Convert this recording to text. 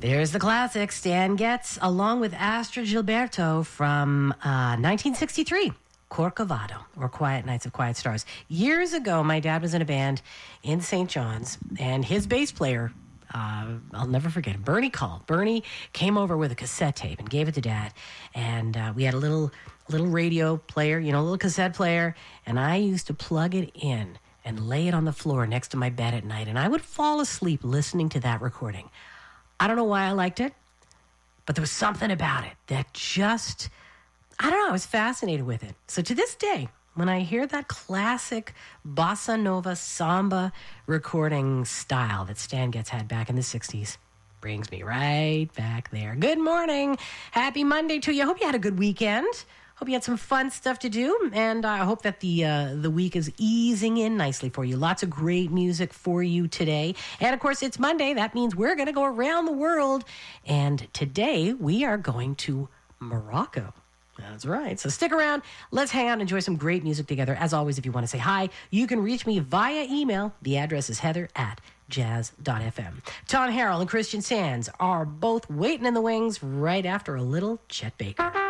There's the classic, Stan Getz, along with Astrid Gilberto from 1963, Corcovado, or Quiet Nights of Quiet Stars. Years ago, my dad was in a band in St. John's, and his bass player, I'll never forget him, Bernie called. Bernie came over with a cassette tape and gave it to Dad, and we had a little radio player, a little cassette player, and I used to plug it in and lay it on the floor next to my bed at night, and I would fall asleep listening to that recording. I don't know why I liked it, but there was something about it that just, I don't know, I was fascinated with it. So to this day, when I hear that classic bossa nova samba recording style that Stan Getz had back in the 60s, brings me right back there. Good morning. Happy Monday to you. I hope you had a good weekend. Hope you had some fun stuff to do, and I hope that the week is easing in nicely for you. Lots of great music for you today. And, of course, it's Monday. That means we're going to go around the world. And today we are going to Morocco. That's right. So stick around. Let's hang out and enjoy some great music together. As always, if you want to say hi, you can reach me via email. The address is heather@jazz.fm. Tom Harrell and Christian Sands are both waiting in the wings right after a little Chet Baker.